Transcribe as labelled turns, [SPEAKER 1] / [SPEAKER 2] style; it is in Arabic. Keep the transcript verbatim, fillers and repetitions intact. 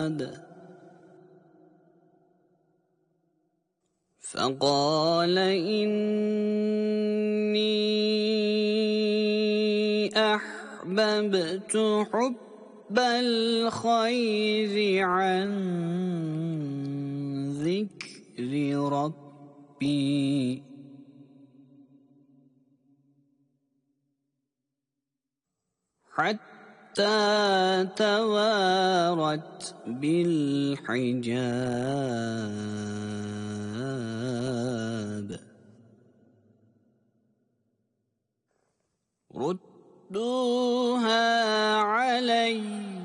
[SPEAKER 1] فقال إني أحببت حب الخير عن ذكر ربي حتى توارت بالحجاب ردوها علي